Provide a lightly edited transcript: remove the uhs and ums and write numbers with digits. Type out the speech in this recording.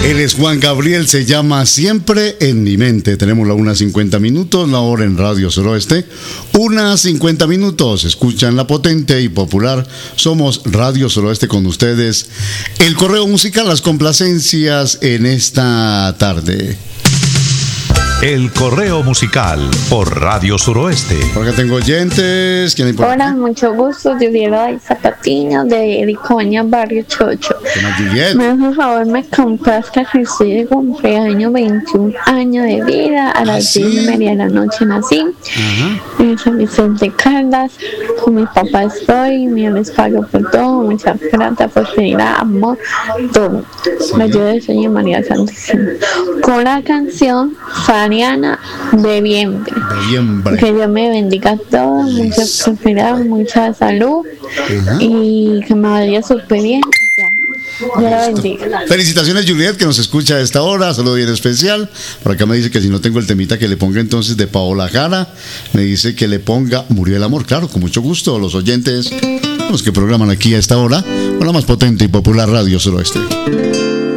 Él es Juan Gabriel, se llama Siempre en mi mente. Tenemos la 1:50, la hora en Radio Suroeste. 1:50, escuchan la potente y popular. Somos Radio Suroeste con ustedes. El correo musical, las complacencias en esta tarde. El correo musical por Radio Suroeste. Porque tengo oyentes. ¿Quién hay por Hola, aquí? mucho gusto. Julieta de Zapatiño de Ricoña, Barrio Chocho. ¿Qué más, Juliet? Me hace favor, me complazca que estoy de cumpleaños, 21 años de vida. A las ¿sí? 10:30 de la noche nací. Ajá. En San Vicente Caldas. Con mi papá estoy. Mi les pago por todo. Muchas gracias, prosperidad, amor, todo. La ayuda del Señor María Santísima. Con la canción Fariana de Noviembre. Noviembre. Que Dios me bendiga a todos, mucha prosperidad, mucha salud y que me vaya súper bien. Ya. Dios la bendiga. Felicitaciones, Juliet, que nos escucha a esta hora. Saludo bien especial. Por acá me dice que si no tengo el temita, que le ponga entonces de Paola Jara. Me dice que le ponga Murió el amor. Claro, con mucho gusto. Los oyentes, los que programan aquí a esta hora, con la más potente y popular Radio Suroeste.